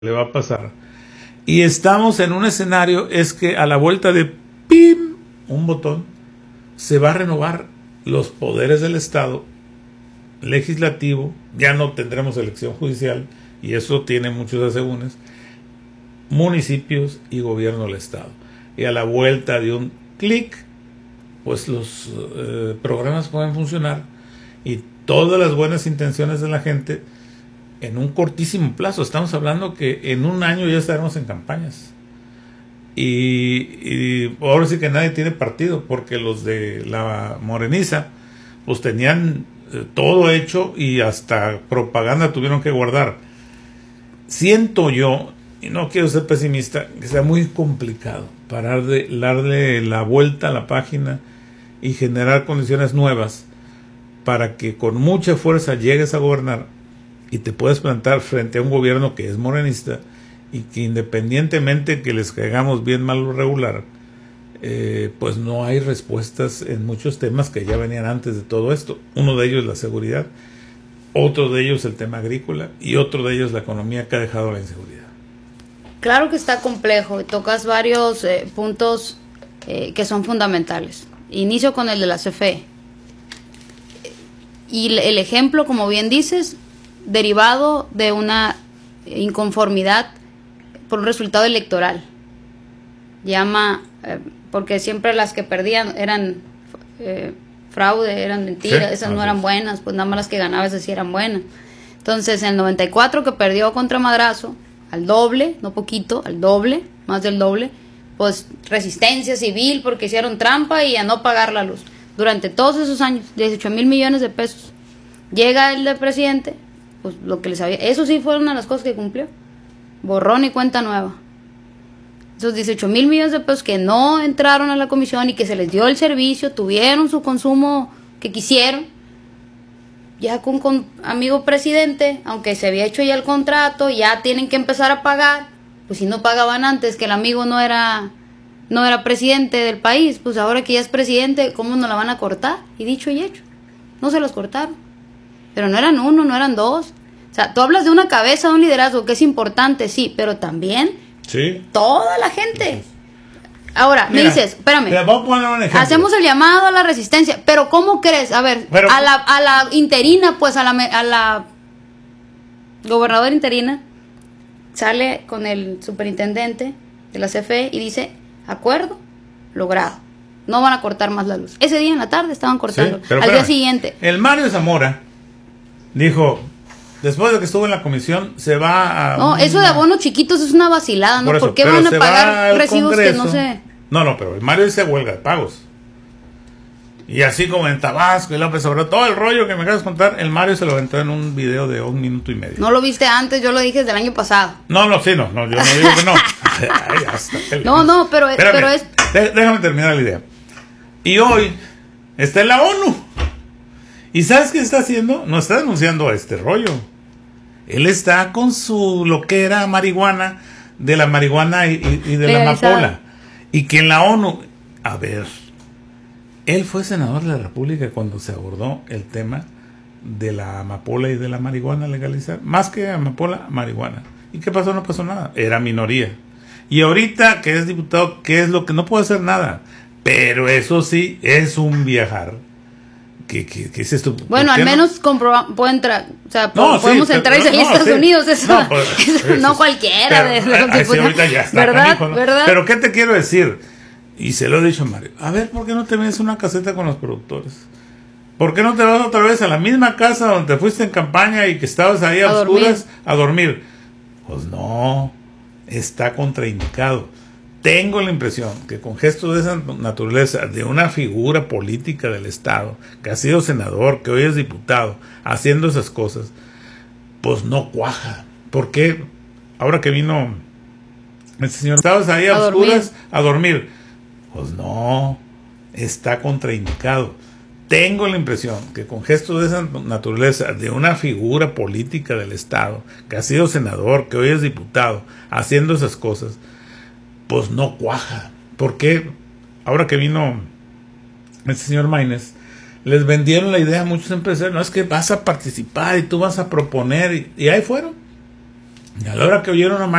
le va a pasar. Y estamos en un escenario, es que a la vuelta de ¡pim! Un botón, se va a renovar los poderes del Estado, legislativo, ya no tendremos elección judicial, y eso tiene muchos asegúnes, municipios y gobierno del Estado. Y a la vuelta de un clic, pues los programas pueden funcionar y todas las buenas intenciones de la gente en un cortísimo plazo. Estamos hablando que en un año ya estaremos en campañas. Y ahora sí que nadie tiene partido, porque los de la Moreniza pues tenían todo hecho y hasta propaganda tuvieron que guardar. Siento yo, y no quiero ser pesimista, que sea muy complicado parar de darle la vuelta a la página y generar condiciones nuevas para que con mucha fuerza llegues a gobernar y te puedes plantar frente a un gobierno que es morenista y que independientemente que les caigamos bien, mal o regular, pues no hay respuestas en muchos temas que ya venían antes de todo esto. Uno de ellos es la seguridad, otro de ellos el tema agrícola y otro de ellos la economía que ha dejado la inseguridad. Claro que está complejo, tocas varios puntos que son fundamentales. Inicio con el de la CFE. Y el ejemplo, como bien dices, derivado de una inconformidad por un resultado electoral. Porque siempre las que perdían eran fraude, eran mentiras, sí, esas no eran buenas, pues nada más las que ganaba esas sí eran buenas. Entonces, en el 94 que perdió contra Madrazo, al doble, no poquito, al doble, más del doble, pues resistencia civil porque hicieron trampa y a no pagar la luz. Durante todos esos años, 18,000 millones de pesos. Llega el de presidente, pues lo que les había, eso sí fue una de las cosas que cumplió. Borrón y cuenta nueva. Esos 18,000 millones de pesos que no entraron a la comisión y que se les dio el servicio, tuvieron su consumo que quisieron, ya con amigo presidente, aunque se había hecho ya el contrato, ya tienen que empezar a pagar. Pues si no pagaban antes, que el amigo no era presidente del país, pues ahora que ya es presidente, ¿cómo nos la van a cortar? Y dicho y hecho, no se los cortaron. Pero no eran uno, no eran dos. O sea, tú hablas de una cabeza, de un liderazgo que es importante, sí, pero también sí, toda la gente. Ahora, mira, me dices, espérame, vamos a poner un ejemplo. Hacemos el llamado a la resistencia, pero ¿cómo crees? A ver, pero, a la interina, pues a la gobernadora interina, sale con el superintendente de la CFE y dice, acuerdo logrado, no van a cortar más la luz. Ese día en la tarde estaban cortando, sí, al día siguiente. El Mario Zamora dijo, después de que estuvo en la comisión, se va a... No, eso de abonos chiquitos es una vacilada, ¿no? ¿Por qué van a pagar recibos Congreso, que no sé? No, pero el Mario dice huelga de pagos. Y así como en Tabasco y López Obrador, todo el rollo que me acabas de contar, el Mario se lo aventó en un video de 1 minuto y medio. ¿No lo viste antes? Yo lo dije desde el año pasado. No, yo no digo que no. Ay, no, pero es... Déjame terminar la idea. Y hoy está en la ONU. ¿Y sabes qué está haciendo? No está denunciando este rollo. Él está con su loquera marihuana, de la marihuana y de la amapola. Y que en la ONU... A ver... Él fue senador de la República cuando se abordó el tema de la amapola y de la marihuana legalizar. Más que amapola, marihuana. ¿Y qué pasó? No pasó nada. Era minoría. Y ahorita que es diputado, ¿qué es lo que no puede hacer nada? Pero eso sí, es un viajar. ¿Qué es esto? Bueno, al menos puede entrar. O sea, podemos entrar y salir a Estados Unidos. Eso, no cualquiera de los diputados. Ya está, ¿verdad? Canijo, ¿no? ¿Verdad? Pero ¿qué te quiero decir? Y se lo he dicho a Mario, a ver, ¿por qué no te vienes una caseta con los productores? ¿Por qué no te vas otra vez a la misma casa donde te fuiste en campaña y que estabas ahí a oscuras a dormir? Pues no, está contraindicado. Tengo la impresión que con gestos de esa naturaleza, de una figura política del Estado, que ha sido senador, que hoy es diputado, haciendo esas cosas, pues no cuaja. ¿Por qué? Ahora que vino este señor, estabas ahí a oscuras a dormir. Pues no, está contraindicado. Tengo la impresión que con gestos de esa naturaleza, de una figura política del Estado, que ha sido senador, que hoy es diputado, haciendo esas cosas, pues no cuaja. ¿Por qué? Ahora que vino este señor Maínez, les vendieron la idea a muchos empresarios, no es que vas a participar y tú vas a proponer, y ahí fueron. Y a la hora que oyeron a